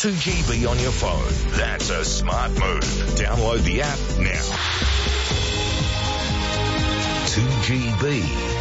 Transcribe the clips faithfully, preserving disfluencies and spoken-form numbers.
two G B on your phone. That's a smart move. Download the app now. two G B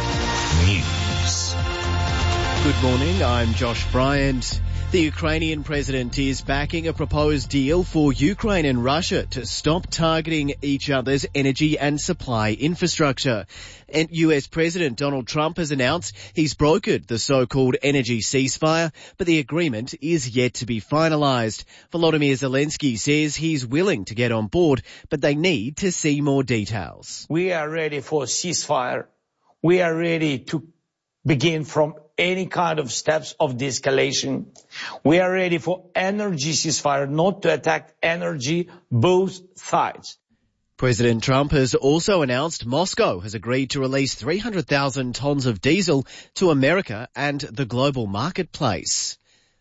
News. Good morning, I'm Josh Bryant. The Ukrainian president is backing a proposed deal for Ukraine and Russia to stop targeting each other's energy and supply infrastructure. And U S President Donald Trump has announced he's brokered the so-called energy ceasefire, but the agreement is yet to be finalised. Volodymyr Zelensky says he's willing to get on board, but they need to see more details. We are ready for a ceasefire. We are ready to begin from any kind of steps of de-escalation. We are ready for energy ceasefire, not to attack energy, both sides. President Trump has also announced Moscow has agreed to release three hundred thousand tonnes of diesel to America and the global marketplace.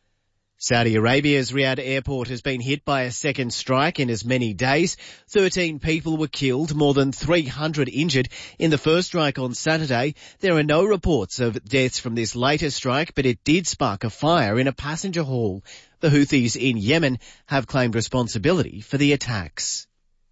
Saudi Arabia's Riyadh airport has been hit by a second strike in as many days. thirteen people were killed, more than three hundred injured in the first strike on Saturday. There are no reports of deaths from this latest strike, but it did spark a fire in a passenger hall. The Houthis in Yemen have claimed responsibility for the attacks.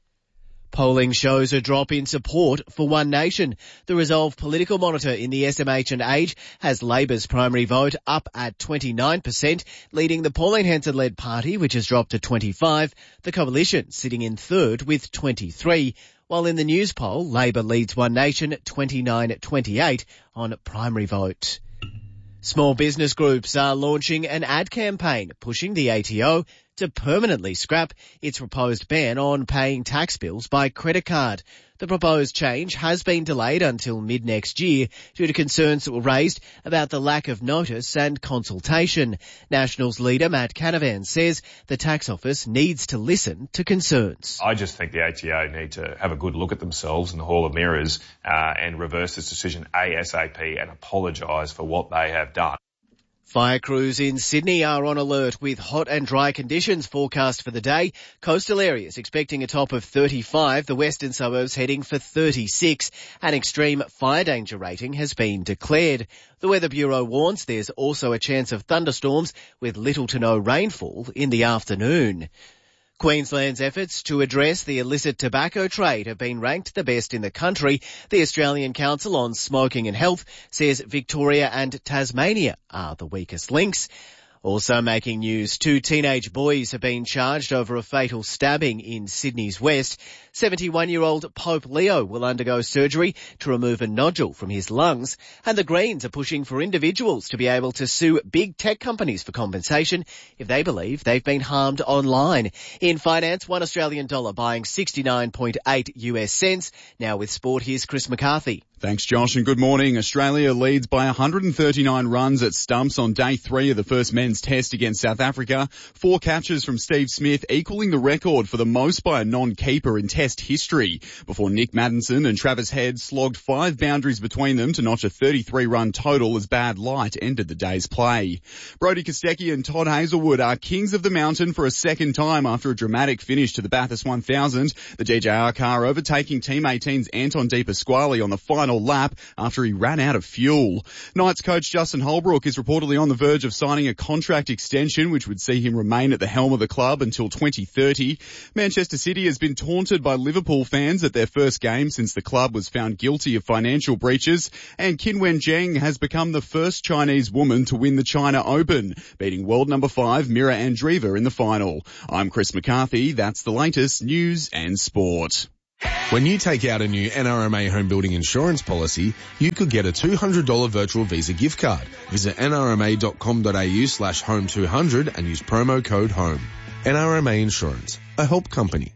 Polling shows a drop in support for One Nation. The Resolve political monitor in the S M H and Age has Labor's primary vote up at twenty-nine percent, leading the Pauline Hanson-led party, which has dropped to twenty-five, the coalition sitting in third with twenty-three, while in the News poll, Labor leads One Nation twenty-nine twenty-eight on primary vote. Small business groups are launching an ad campaign pushing the A T O to permanently scrap its proposed ban on paying tax bills by credit card. The proposed change has been delayed until mid-next year due to concerns that were raised about the lack of notice and consultation. Nationals leader Matt Canavan says the tax office needs to listen to concerns. I just think the A T O need to have a good look at themselves in the Hall of Mirrors uh, and reverse this decision ASAP and apologise for what they have done. Fire crews in Sydney are on alert with hot and dry conditions forecast for the day. Coastal areas expecting a top of thirty-five, the western suburbs heading for thirty-six. An extreme fire danger rating has been declared. The Weather Bureau warns there's also a chance of thunderstorms with little to no rainfall in the afternoon. Queensland's efforts to address the illicit tobacco trade have been ranked the best in the country. The Australian Council on Smoking and Health says Victoria and Tasmania are the weakest links. Also making news, two teenage boys have been charged over a fatal stabbing in Sydney's West. seventy-one-year-old Pope Leo will undergo surgery to remove a nodule from his lungs, and the Greens are pushing for individuals to be able to sue big tech companies for compensation if they believe they've been harmed online. In finance, one Australian dollar buying sixty-nine point eight U S cents. Now with sport, here's Chris McCarthy. Thanks, Josh, and good morning. Australia leads by one hundred thirty-nine runs at stumps on day three of the first men's test against South Africa. Four catches from Steve Smith, equaling the record for the most by a non-keeper in test history, before Nick Maddinson and Travis Head slogged five boundaries between them to notch a thirty-three run total as bad light ended the day's play. Brodie Kostecki and Todd Hazelwood are kings of the mountain for a second time after a dramatic finish to the Bathurst one thousand. The D J R car overtaking Team eighteen's Anton De Pasquale on the final lap after he ran out of fuel. Knights coach Justin Holbrook is reportedly on the verge of signing a contract extension which would see him remain at the helm of the club until twenty thirty. Manchester City has been taunted by Liverpool fans at their first game since the club was found guilty of financial breaches, and Qin Wen Zheng has become the first Chinese woman to win the China Open, beating world number five Mira Andreeva in the final. I'm Chris McCarthy. That's the latest news and sport. When you take out a new N R M A home building insurance policy, you could get a two hundred dollars virtual Visa gift card. Visit nrma.com.au slash home 200 and use promo code HOME. N R M A Insurance, a help company.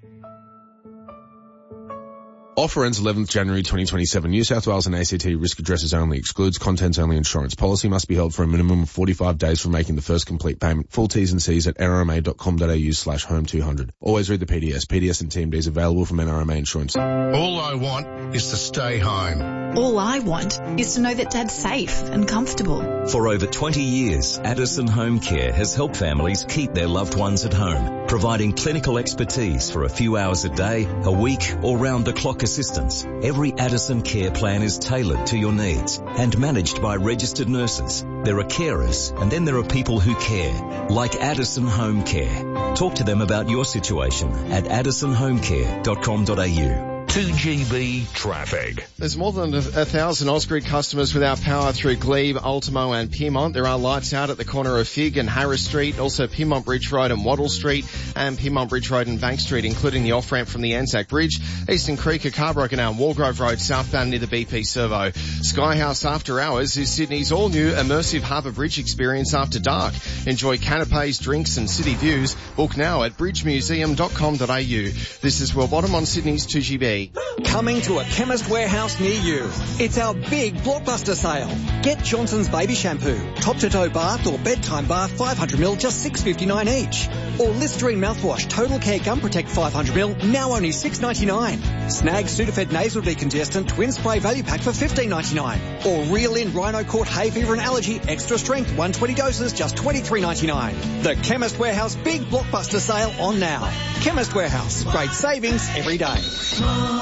Offer ends eleventh January twenty twenty-seven. New South Wales and A C T risk addresses only. Excludes contents only insurance. Policy must be held for a minimum of forty-five days from making the first complete payment. Full T's and C's at nrma.com.au slash home 200. Always read the P D S. P D S and T M Ds available from N R M A Insurance. All I want is to stay home. All I want is to know that Dad's safe and comfortable. For over twenty years, Addison Home Care has helped families keep their loved ones at home, providing clinical expertise for a few hours a day, a week, or round-the-clock assistance. Every Addison care plan is tailored to your needs and managed by registered nurses. There are carers, and then there are people who care, like Addison Home Care. Talk to them about your situation at addison home care dot com dot a u. two G B traffic. There's more than a, a thousand Ausgrid customers without power through Glebe, Ultimo and Piedmont. There are lights out at the corner of Fig and Harris Street, also Piedmont Bridge Road and Wattle Street, and Piedmont Bridge Road and Bank Street, including the off-ramp from the Anzac Bridge. Eastern Creek, a car broken down Wargrove Road southbound near the B P Servo. Skyhouse After Hours is Sydney's all-new immersive harbour bridge experience after dark. Enjoy canapes, drinks and city views. Book now at bridge museum dot com dot a u. This is Will Bottom on Sydney's two G B. Coming to a Chemist Warehouse near you. It's our big blockbuster sale. Get Johnson's baby shampoo, top to toe bath or bedtime bath five hundred milliliters, just six dollars fifty-nine each. Or Listerine mouthwash, Total Care Gum Protect five hundred milliliters, now only six dollars ninety-nine. Snag Sudafed nasal decongestant twin spray value pack for fifteen dollars ninety-nine. Or Reel In Rhino Court Hay Fever and Allergy extra strength one hundred twenty doses, just twenty-three dollars ninety-nine. The Chemist Warehouse big blockbuster sale on now. Chemist Warehouse, great savings every day.